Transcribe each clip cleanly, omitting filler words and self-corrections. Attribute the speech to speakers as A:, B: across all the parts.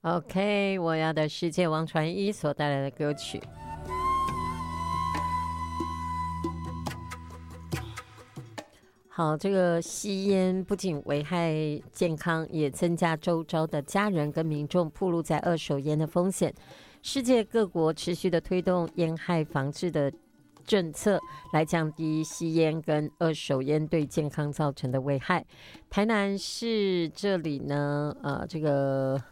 A: OK， 我要的世界王传一所带来的歌曲。好，这个吸烟不仅危害健康，也增加周遭的家人跟民众暴露在二手烟的风险。世界各国持续的推动烟害防治的政策，来降低吸烟跟二手烟对健康造成的危害。台南市这里呢，这个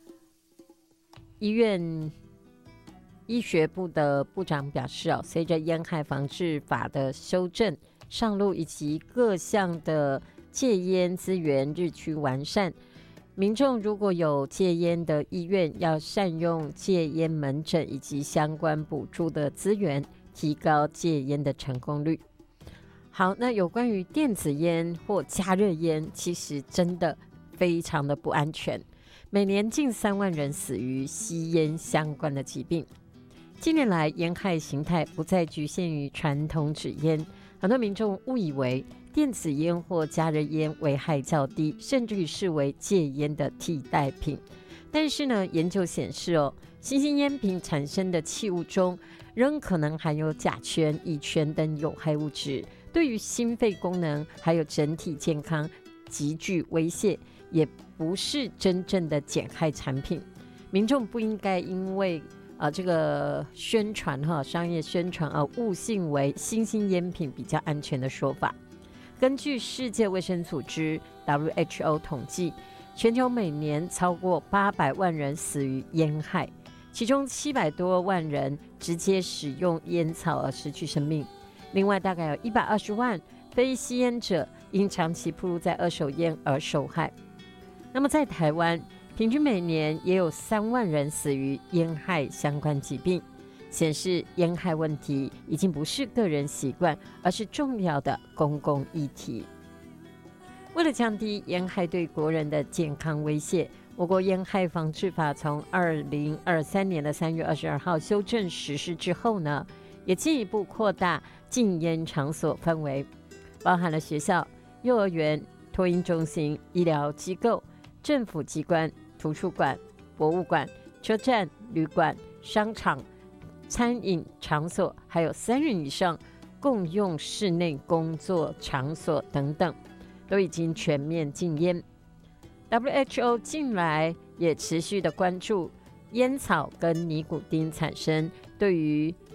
A: 医学部的部长表示随着烟害防治法的修正上路，以及各项的戒烟资源日趋完善，民众如果有戒烟的意愿，要善用戒烟门诊以及相关补助的资源，提高戒烟的成功率。好，那有关于电子烟或加热烟，其实真的非常的不安全。每年近3万人死于吸烟相关的疾病。近年来，烟害形态不再局限于传统纸烟，很多民众误以为电子烟或加热烟危害较低，甚至于视为戒烟的替代品。但是呢，研究显示新兴烟品产生的气雾中，仍可能含有甲醛、乙醛等有害物质，对于心肺功能还有整体健康极具威胁，也不是真正的减害产品。民众不应该因为这个宣传商业宣传误信为新兴烟品比较安全的说法。根据世界卫生组织 WHO 统计，全球每年超过800万人死于烟害，其中700多万人直接使用烟草而失去生命。另外大概有120万非吸烟者因长期暴露在二手烟而受害。那么在台湾，平均每年也有3万人死于烟害相关疾病，显示烟害问题已经不是个人习惯，而是重要的公共议题。为了降低烟害对国人的健康威胁，我国烟害防治法从2023年的3月22号修正实施之后呢，也进一步扩大禁烟场所范围，包含了学校、幼儿园、托婴中心、医疗机构、政府机关、图书馆、博物馆、车站、旅馆、商场、餐饮场所，还有3人以上共用室内工作场所等等，都已经全面禁烟。WHO 近来也持续的关注烟草跟尼古丁产生对于